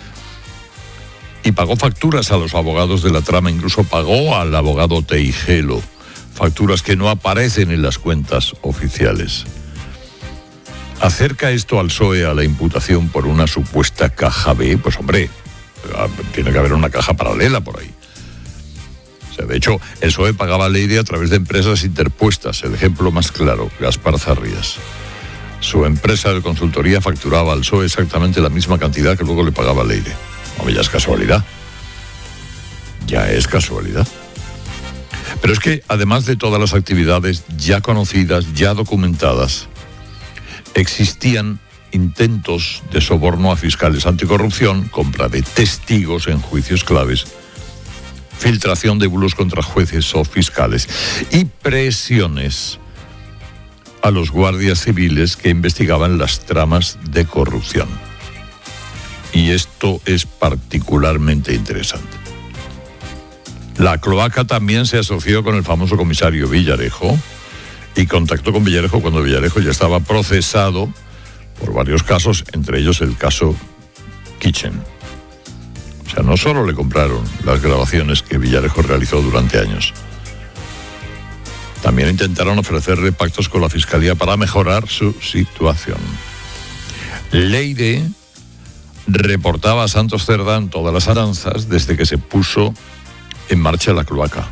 Y pagó facturas a los abogados de la trama, incluso pagó al abogado Teijelo, facturas que no aparecen en las cuentas oficiales. ¿Acerca esto al P S O E a la imputación por una supuesta caja B? Pues hombre, tiene que haber una caja paralela por ahí. O sea, de hecho, el P S O E pagaba a Leire a través de empresas interpuestas. El ejemplo más claro, Gaspar Zarrías. Su empresa de consultoría facturaba al P S O E exactamente la misma cantidad que luego le pagaba a Leire. Hombre, ya es casualidad. Ya es casualidad. Pero es que, además de todas las actividades ya conocidas, ya documentadas, existían intentos de soborno a fiscales anticorrupción, compra de testigos en juicios claves, filtración de bulos contra jueces o fiscales y presiones a los guardias civiles que investigaban las tramas de corrupción. Y esto es particularmente interesante. La cloaca también se asoció con el famoso comisario Villarejo y contactó con Villarejo cuando Villarejo ya estaba procesado por varios casos, entre ellos el caso Kitchen. O sea, no solo le compraron las grabaciones que Villarejo realizó durante años, también intentaron ofrecerle pactos con la Fiscalía para mejorar su situación. Leire reportaba a Santos Cerdán todas las aranzas desde que se puso en marcha la cloaca.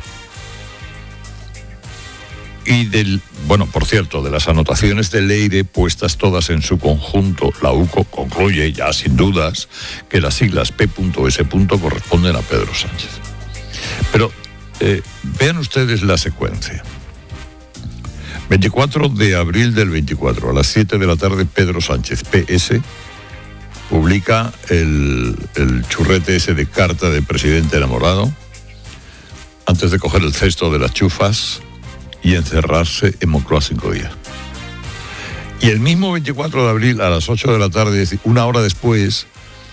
Y del, bueno, por cierto, de las anotaciones de Leire puestas todas en su conjunto, la U C O concluye ya sin dudas que las siglas P S corresponden a Pedro Sánchez. Pero eh, vean ustedes la secuencia. veinticuatro de abril del veinticuatro, a las siete de la tarde, Pedro Sánchez, P S, publica el, el churrete ese de carta de presidente enamorado, antes de coger el cesto de las chufas y encerrarse en Moncloa cinco días. Y el mismo veinticuatro de abril, a las ocho de la tarde, es decir, una hora después,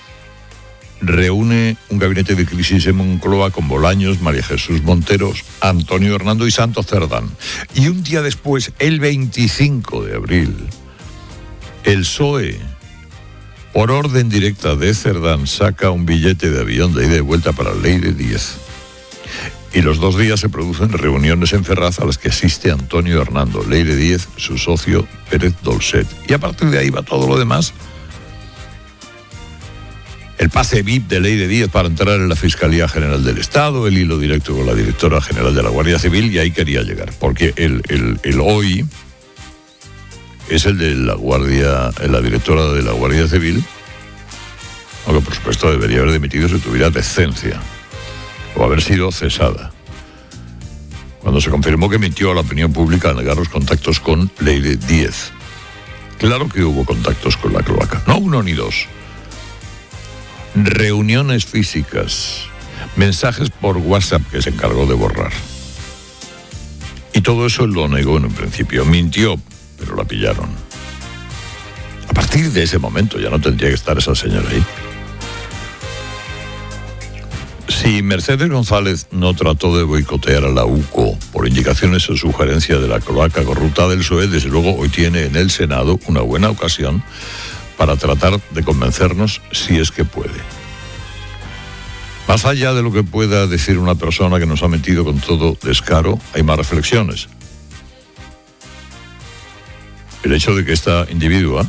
reúne un gabinete de crisis en Moncloa con Bolaños, María Jesús Monteros, Antonio Hernando y Santos Cerdán. Y un día después, el veinticinco de abril, el P S O E, por orden directa de Cerdán, saca un billete de avión de ida y vuelta para Leire Díez. Y los dos días se producen reuniones en Ferraz a las que asiste Antonio Hernando, Leire Díez, su socio Pérez Dolcet. Y a partir de ahí va todo lo demás. El pase V I P de Leire Díez para entrar en la Fiscalía General del Estado, el hilo directo con la directora general de la Guardia Civil, y ahí quería llegar, porque el, el, el hoy es el de la Guardia, la directora de la Guardia Civil, aunque por supuesto debería haber dimitido si tuviera decencia o haber sido cesada. cuando se confirmó que mintió a la opinión pública al negar los contactos con Leire Díez. Claro que hubo contactos con la cloaca, no uno ni dos. Reuniones físicas, mensajes por WhatsApp que se encargó de borrar. Y todo eso lo negó en un principio, mintió, pero la pillaron. A partir de ese momento ya no tendría que estar esa señora ahí. Si Mercedes González no trató de boicotear a la U C O por indicaciones o sugerencias de la cloaca corrupta del P S O E, desde luego hoy tiene en el Senado una buena ocasión para tratar de convencernos si es que puede. Más allá de lo que pueda decir una persona que nos ha metido con todo descaro, hay más reflexiones. El hecho de que esta individua,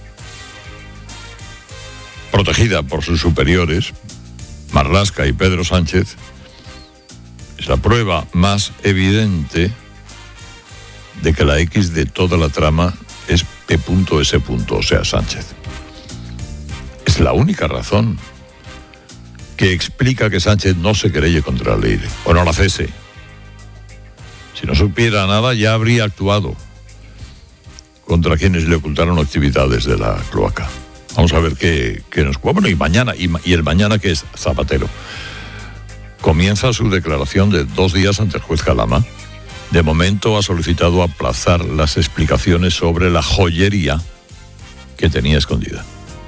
protegida por sus superiores, Marlaska y Pedro Sánchez, es la prueba más evidente de que la X de toda la trama es P S, o sea, Sánchez. Es la única razón que explica que Sánchez no se querelle contra Leire, o no la cese. Si no supiera nada, ya habría actuado contra quienes le ocultaron actividades de la cloaca. Vamos a ver qué, qué nos... Bueno, y mañana, y, y el mañana que es Zapatero, comienza su declaración de dos días ante el juez Calama. De momento ha solicitado aplazar las explicaciones sobre la joyería que tenía escondida.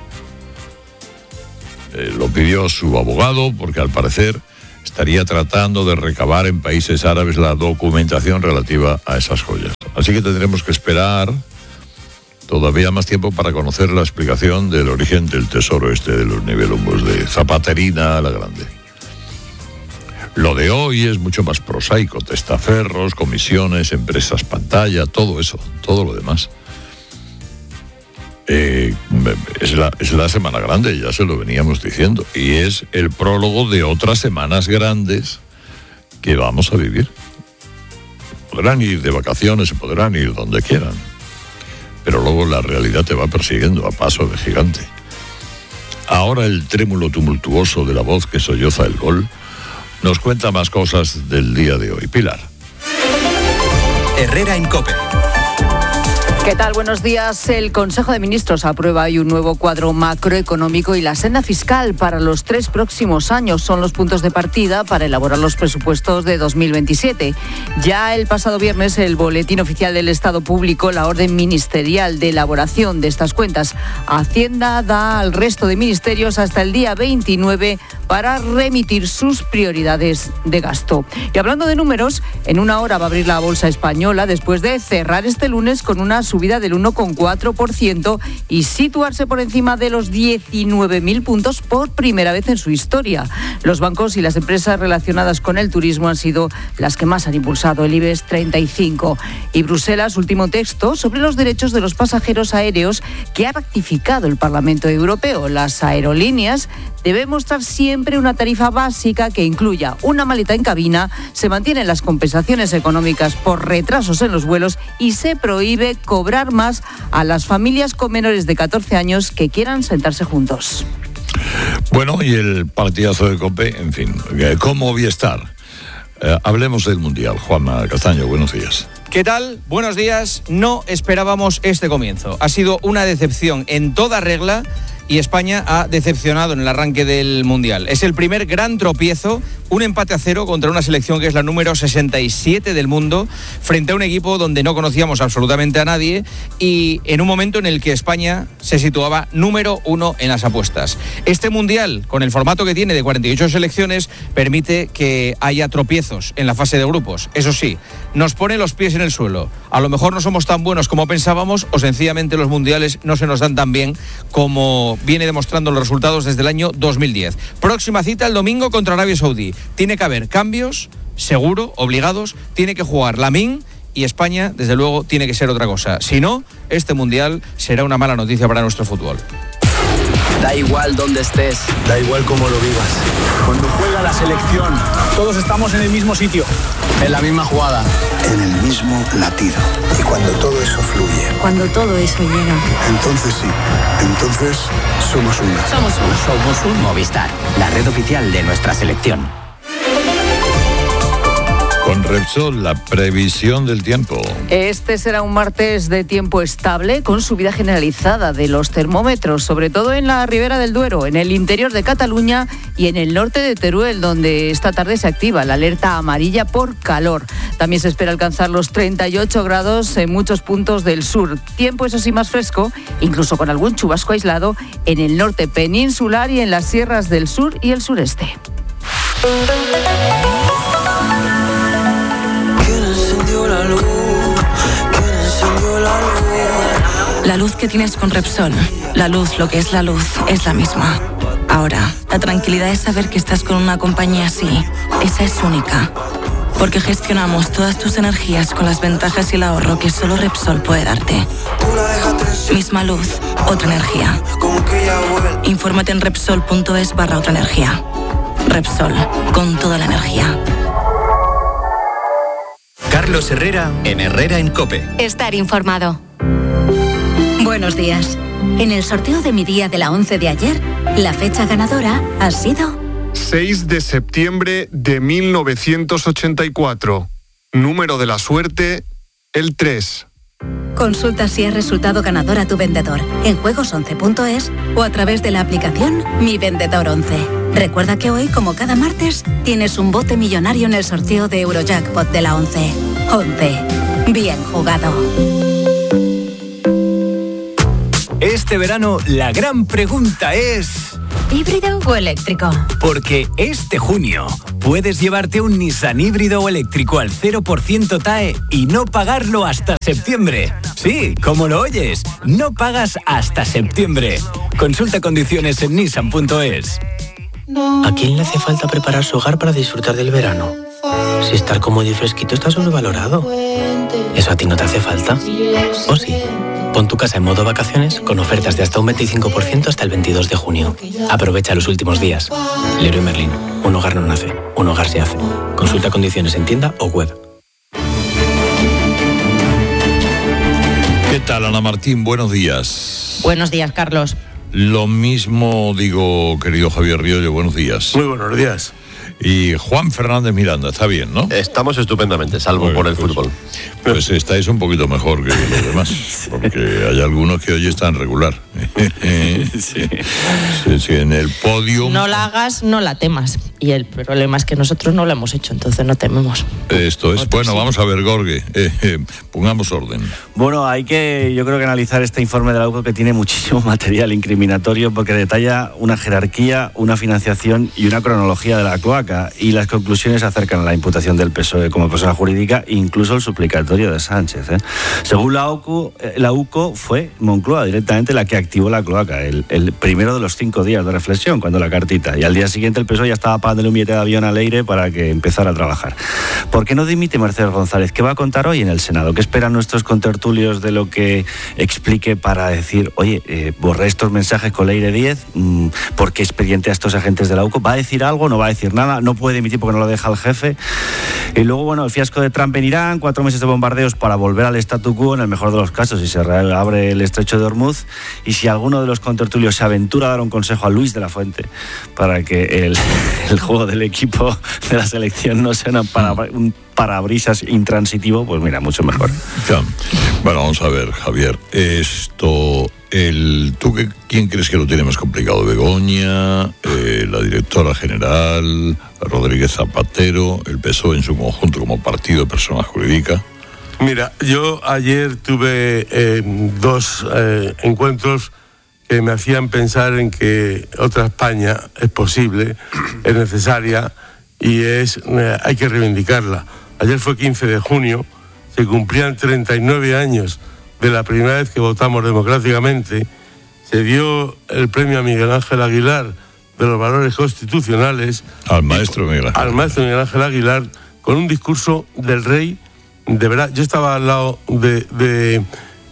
Eh, lo pidió su abogado porque al parecer estaría tratando de recabar en países árabes la documentación relativa a esas joyas. Así que tendremos que esperar todavía más tiempo para conocer la explicación del origen del tesoro este de los nivelumbos de Zapaterina la Grande. Lo de hoy es mucho más prosaico, testaferros, comisiones, empresas pantalla, todo eso, todo lo demás. Eh, es, la, es la semana grande, ya se lo veníamos diciendo, y es el prólogo de otras semanas grandes que vamos a vivir. Podrán ir de vacaciones, se podrán ir donde quieran, pero luego la realidad te va persiguiendo a paso de gigante. Ahora el trémulo tumultuoso de la voz que solloza el gol nos cuenta más cosas del día de hoy. Pilar. Herrera en COPE. ¿Qué tal? Buenos días. El Consejo de Ministros aprueba hoy un nuevo cuadro macroeconómico y la senda fiscal para los tres próximos años. Son los puntos de partida para elaborar los presupuestos de dos mil veintisiete. Ya el pasado viernes el Boletín Oficial del Estado publicó la orden ministerial de elaboración de estas cuentas. Hacienda da al resto de ministerios hasta el día veintinueve para remitir sus prioridades de gasto. Y hablando de números, en una hora va a abrir la bolsa española después de cerrar este lunes con una subida del uno coma cuatro por ciento y situarse por encima de los diecinueve mil puntos por primera vez en su historia. Los bancos y las empresas relacionadas con el turismo han sido las que más han impulsado el IBEX treinta y cinco. Y Bruselas, último texto sobre los derechos de los pasajeros aéreos que ha ratificado el Parlamento Europeo. Las aerolíneas deben mostrar siempre una tarifa básica que incluya una maleta en cabina, se mantienen las compensaciones económicas por retrasos en los vuelos y se prohíbe cobrar más a las familias con menores de catorce años que quieran sentarse juntos. Bueno, y el partidazo de COPE, en fin, ¿cómo voy a estar? Eh, hablemos del Mundial. Juanma Castaño, buenos días. ¿Qué tal? Buenos días. No esperábamos este comienzo. Ha sido una decepción en toda regla y España ha decepcionado en el arranque del Mundial. Es el primer gran tropiezo, un empate a cero contra una selección que es la número sesenta y siete del mundo, frente a un equipo donde no conocíamos absolutamente a nadie y en un momento en el que España se situaba número uno en las apuestas. Este Mundial, con el formato que tiene de cuarenta y ocho selecciones, permite que haya tropiezos en la fase de grupos. Eso sí, nos pone los pies en el suelo. A lo mejor no somos tan buenos como pensábamos o sencillamente los mundiales no se nos dan tan bien como viene demostrando los resultados desde el año dos mil diez. Próxima cita el domingo contra Arabia Saudí. Tiene que haber cambios, seguro, obligados. Tiene que jugar Lamine y España, desde luego, tiene que ser otra cosa. Si no, este mundial será una mala noticia para nuestro fútbol. Da igual dónde estés, da igual cómo lo vivas. Cuando juega la selección, todos estamos en el mismo sitio, en la misma jugada, en el mismo latido. Y cuando todo eso fluye, cuando todo eso llega, entonces sí, entonces somos uno. Somos uno. Somos un Movistar, la red oficial de nuestra selección. Con Repsol, la previsión del tiempo. Este será un martes de tiempo estable con subida generalizada de los termómetros, sobre todo en la ribera del Duero, en el interior de Cataluña y en el norte de Teruel, donde esta tarde se activa la alerta amarilla por calor. También se espera alcanzar los treinta y ocho grados en muchos puntos del sur. Tiempo, eso sí, más fresco, incluso con algún chubasco aislado en el norte peninsular y en las sierras del sur y el sureste. La luz que tienes con Repsol, la luz, lo que es la luz, es la misma. Ahora, la tranquilidad es saber que estás con una compañía así. Esa es única. Porque gestionamos todas tus energías con las ventajas y el ahorro que solo Repsol puede darte. Misma luz, otra energía. Infórmate en Repsol.es barra otra energía. Repsol, con toda la energía. Carlos Herrera en Herrera en COPE. Estar informado. Buenos días. En el sorteo de mi día de la once de ayer, la fecha ganadora ha sido seis de septiembre de mil novecientos ochenta y cuatro. Número de la suerte, el tres. Consulta si es resultado ganador a tu vendedor en juegos once punto es o a través de la aplicación Mi Vendedor once. Recuerda que hoy, como cada martes, tienes un bote millonario en el sorteo de Eurojackpot de la once. once. Bien jugado. Este verano, la gran pregunta es... ¿híbrido o eléctrico? Porque este junio puedes llevarte un Nissan híbrido o eléctrico al cero por ciento T A E y no pagarlo hasta septiembre. Sí, como lo oyes, no pagas hasta septiembre. Consulta condiciones en nissan punto es. ¿A quién le hace falta preparar su hogar para disfrutar del verano? Si estar cómodo y fresquito está sobrevalorado. ¿Eso a ti no te hace falta? ¿O sí? Pon tu casa en modo vacaciones con ofertas de hasta un veinticinco por ciento hasta el veintidós de junio. Aprovecha los últimos días. Leroy Merlin. Un hogar no nace, un hogar se hace. Consulta condiciones en tienda o web. ¿Qué tal, Ana Martín? Buenos días. Buenos días, Carlos. Lo mismo digo, querido Javier Riollo, buenos días. Muy buenos días. Y Juan Fernández Miranda, está bien, ¿no? Estamos estupendamente, salvo Bueno, por el pues, fútbol. Pues estáis un poquito mejor que los demás, porque hay algunos que hoy están regular. Sí. Sí, sí, en el podio. No la hagas, no la temas. Y el problema es que nosotros no lo hemos hecho, entonces no tememos. Esto es, bueno, vamos a ver, Gorge, eh, eh, pongamos orden. Bueno, hay que, yo creo que analizar este informe de la U C O, que tiene muchísimo material incriminatorio, porque detalla una jerarquía, una financiación y una cronología de la cloaca, y las conclusiones acercan a la imputación del P S O E como persona jurídica, incluso el suplicatorio de Sánchez, ¿eh? Según la U C O, la U C O fue Moncloa directamente la que activó la cloaca, el, el primero de los cinco días de reflexión, cuando la cartita, y al día siguiente el P S O E ya estaba pagándole un billete de avión a Leire para que empezara a trabajar. ¿Por qué no dimite Mercedes González? ¿Qué va a contar hoy en el Senado? ¿Qué esperan nuestros contertulios de lo que explique para decir, oye, eh, borré estos mensajes con Leire diez, mmm, ¿por qué expediente a estos agentes de la U C O? ¿Va a decir algo? ¿No va a decir nada? ¿No puede emitir porque no lo deja el jefe? Y luego, bueno, el fiasco de Trump en Irán, cuatro meses de bombardeos para volver al statu quo, en el mejor de los casos, si se reabre el estrecho de Hormuz, y si alguno de los contertulios se aventura a dar un consejo a Luis de la Fuente para que el, el juego del equipo de la selección no sea una para, un parabrisas intransitivo, pues mira, mucho mejor. Ya. Bueno, vamos a ver, Javier, esto... El, ¿Tú qué, quién crees que lo tiene más complicado? ¿Begoña, eh, la directora general, Rodríguez Zapatero, el P S O E en su conjunto como partido de persona jurídica? Mira, yo ayer tuve eh, dos eh, encuentros que me hacían pensar en que otra España es posible, es necesaria y es eh, hay que reivindicarla. Ayer fue quince de junio, se cumplían treinta y nueve años de la primera vez que votamos democráticamente. Se dio el premio a Miguel Ángel Aguilar de los valores constitucionales. Al maestro Miguel Ángel. Al maestro Miguel Ángel Aguilar, con un discurso del rey, de verdad. Yo estaba al lado de, de,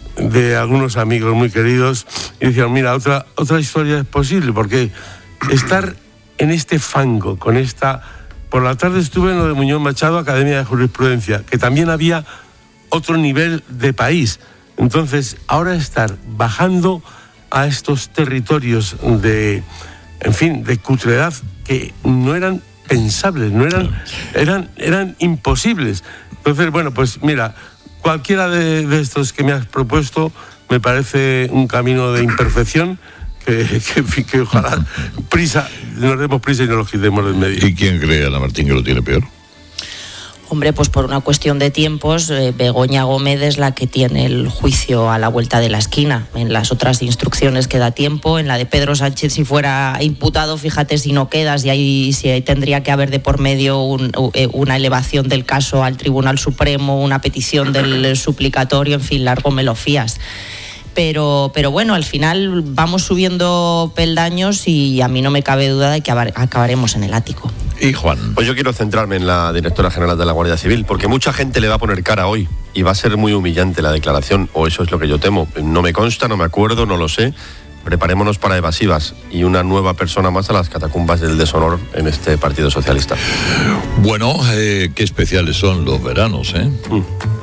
de algunos amigos muy queridos y decían, mira, otra, otra historia es posible, porque estar en este fango, con esta... Por la tarde estuve en lo de Muñoz Machado, Academia de Jurisprudencia, que también había otro nivel de país. Entonces, ahora estar bajando a estos territorios de, en fin, de cutredad que no eran impensables, no eran, eran, eran imposibles. Entonces, bueno, pues mira, cualquiera de, de estos que me has propuesto me parece un camino de imperfección que, que, que ojalá prisa, nos demos prisa y no lo quitemos del medio. ¿Y quién cree, Ana Martín, que lo tiene peor? Hombre, pues por una cuestión de tiempos, eh, Begoña Gómez es la que tiene el juicio a la vuelta de la esquina. En las otras instrucciones queda tiempo, en la de Pedro Sánchez, si fuera imputado, fíjate si no quedas, y ahí, si ahí tendría que haber de por medio un, una elevación del caso al Tribunal Supremo, una petición del suplicatorio, en fin, largo me lo fías. Pero, pero bueno, al final vamos subiendo peldaños y a mí no me cabe duda de que acabaremos en el ático. ¿Y Juan? Pues yo quiero centrarme en la directora general de la Guardia Civil, porque mucha gente le va a poner cara hoy y va a ser muy humillante la declaración, o eso es lo que yo temo. No me consta, no me acuerdo, no lo sé. Preparémonos para evasivas y una nueva persona más a las catacumbas del deshonor en este Partido Socialista. Bueno, eh, qué especiales son los veranos, ¿eh? Mm.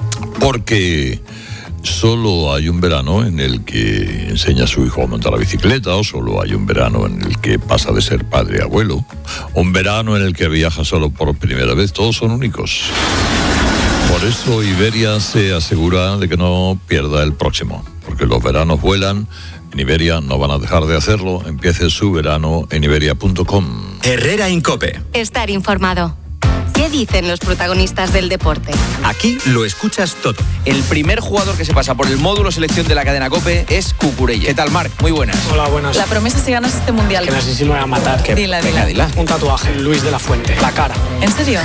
Porque solo hay un verano en el que enseña a su hijo a montar la bicicleta, o solo hay un verano en el que pasa de ser padre a abuelo, un verano en el que viaja solo por primera vez. Todos son únicos. Por eso Iberia se asegura de que no pierda el próximo, porque los veranos vuelan. En Iberia no van a dejar de hacerlo. Empiece su verano en iberia punto com. Herrera Incope. Estar informado. ¿Qué dicen los protagonistas del deporte? Aquí lo escuchas todo. El primer jugador que se pasa por el módulo selección de la cadena COPE es Cucurella. ¿Qué tal, Marc? Muy buenas. Hola, buenas. La promesa si ganas este mundial. Que no sé si me voy a matar. Que... Dila, dila. dila. Un tatuaje, Luis de la Fuente, la cara. ¿En serio?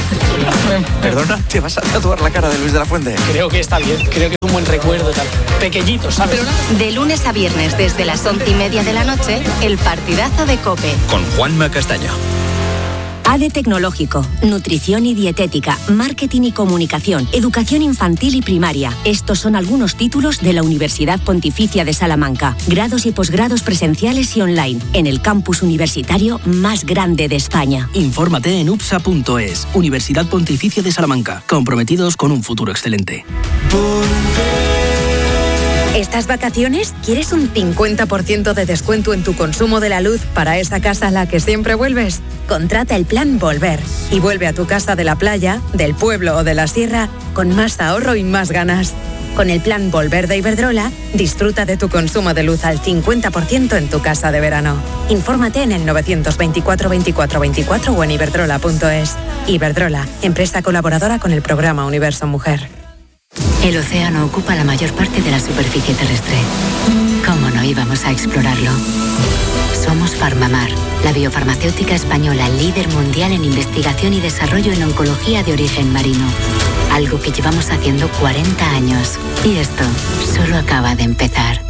Perdona, ¿te vas a tatuar la cara de Luis de la Fuente? Creo que está bien, creo que es un buen recuerdo, tal. Pequeñito, ¿sabes? De lunes a viernes desde las once y media de la noche, el partidazo de COPE. Con Juanma Castaño. A D E Tecnológico, nutrición y dietética, marketing y comunicación, educación infantil y primaria. Estos son algunos títulos de la Universidad Pontificia de Salamanca. Grados y posgrados presenciales y online, en el campus universitario más grande de España. Infórmate en upsa punto es. Universidad Pontificia de Salamanca. Comprometidos con un futuro excelente. ¿Estas vacaciones quieres un cincuenta por ciento de descuento en tu consumo de la luz para esa casa a la que siempre vuelves? Contrata el plan Volver y vuelve a tu casa de la playa, del pueblo o de la sierra con más ahorro y más ganas. Con el plan Volver de Iberdrola, disfruta de tu consumo de luz al cincuenta por ciento en tu casa de verano. Infórmate en el novecientos veinticuatro veinticuatro veinticuatro o en iberdrola punto es. Iberdrola, empresa colaboradora con el programa Universo Mujer. El océano ocupa la mayor parte de la superficie terrestre. ¿Cómo no íbamos a explorarlo? Somos Farmamar, la biofarmacéutica española líder mundial en investigación y desarrollo en oncología de origen marino. Algo que llevamos haciendo cuarenta años. Y esto solo acaba de empezar.